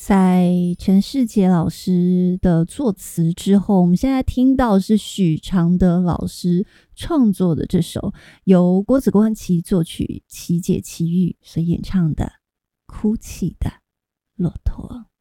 在陈世杰老师的作词之后，我们现在听到是许常德老师创作的这首由郭子观其作曲，齐解其豫所演唱的《哭泣的骆驼》。